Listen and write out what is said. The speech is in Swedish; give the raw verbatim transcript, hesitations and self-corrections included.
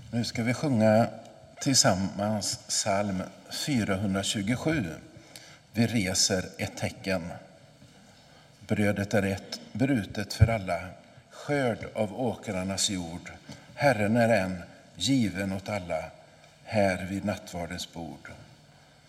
Nu ska vi sjunga tillsammans psalm fyrahundratjugosju. Vi reser ett tecken. Brödet är ett, brutet för alla, skörd av åkrarnas jord. Herren är en, given åt alla, här vid nattvardens bord.